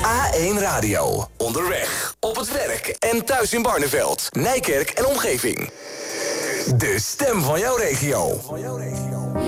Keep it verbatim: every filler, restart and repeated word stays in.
A één Radio. Onderweg, op het werk en thuis in Barneveld, Nijkerk en omgeving. De stem van jouw regio.